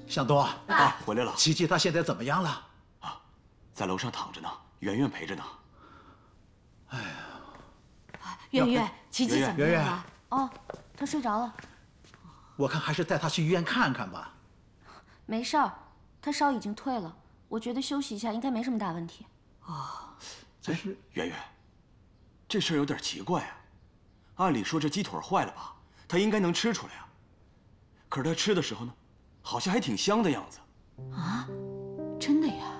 向东啊，回来了。 琪琪她现在怎么样了？ 啊，在楼上躺着呢，圆圆陪着呢。 哎呀， 圆圆，琪琪怎么样了？ 哦，她睡着了。 我看还是带她去医院看看吧。 没事儿，她烧已经退了，我觉得休息一下应该没什么大问题。 哦， 真是圆圆，这事儿有点奇怪啊。按理说这鸡腿坏了吧，她应该能吃出来啊。可是她吃的时候呢，好像还挺香的样子。 啊，真的呀？